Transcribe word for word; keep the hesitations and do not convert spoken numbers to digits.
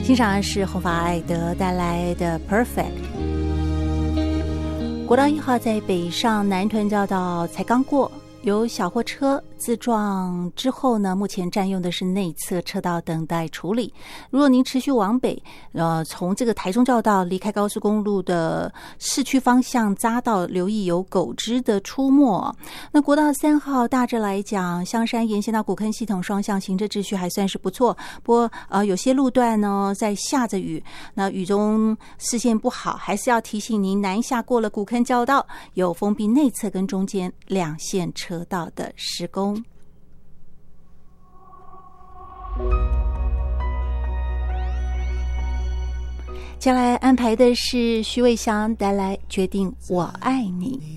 欣赏的是红发艾德带来的 Perfect。 国道一号在北上南屯交道才刚过，有小货车自撞之后呢，目前占用的是内侧车道等待处理。如果您持续往北，呃，从这个台中交道离开高速公路的市区方向匝道，留意有狗只的出没。那国道三号大致来讲，香山沿线到古坑系统双向行车秩序还算是不错，不过呃有些路段呢在下着雨，那雨中视线不好，还是要提醒您南下过了古坑交道，有封闭内侧跟中间两线车道的施工。接下来安排的是徐伟翔带来《决定我爱你》。